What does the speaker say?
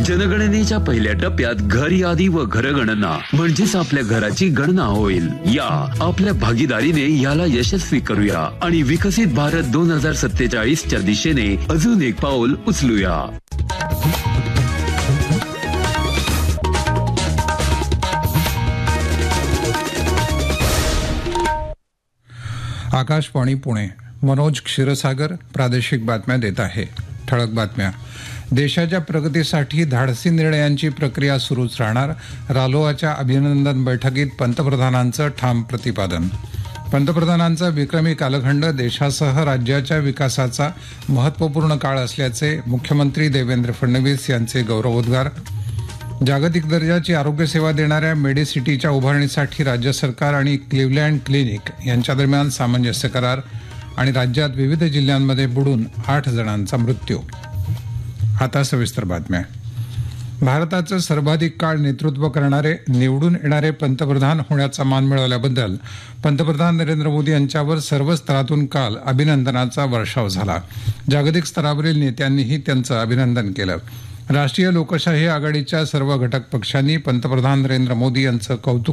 जनगणनेच्या पहिल्या टप्प्यात घर यादी व घरगणना म्हणजेच आपल्या घराची गणना होईल. या आपल्या भागीदारीने याला यशस्वी करूया आणि विकसित भारत 2047च्या दिशेने अजून एक पाऊल उचलूया. आकाशवाणी पुणे. मनोज क्षीरसागर प्रादेशिक बातम्या देत आहे. ठळक बातम्या. देशाच्या प्रगतीसाठी धाडसी निर्णयांची प्रक्रिया सुरूच राहणार. रालोआच्या अभिनंदन बैठकीत पंतप्रधानांचं ठाम प्रतिपादन. पंतप्रधानांचा विक्रमी कालखंड देशासह राज्याच्या विकासाचा महत्त्वपूर्ण काळ असल्याचे मुख्यमंत्री देवेंद्र फडणवीस यांचे गौरवोद्गार. जागतिक दर्जाची आरोग्यसेवा देणाऱ्या मेडिसिटीच्या उभारणीसाठी राज्य सरकार आणि क्लिव्हलँड क्लिनिक यांच्या दरम्यान सामंजस्य करार. आणि राज्यात विविध जिल्ह्यांमध्ये बुडून 8 जणांचा मृत्यू. आता सविस्तर बातम्या. भारताचं सर्वाधिक काळ नेतृत्व करणारे निवडून येणारे पंतप्रधान होण्याचा मान मिळवल्याबद्दल पंतप्रधान नरेंद्र मोदी यांच्यावर सर्व स्तरातून काल अभिनंदनाचा वर्षाव झाला. जागतिक स्तरावरील नेत्यांनीही त्यांचं अभिनंदन केलं. राष्ट्रीय लोकशाही आघाडीच्या सर्व घटक पक्षांनी पंतप्रधान नरेंद्र मोदी यांचं कौतुक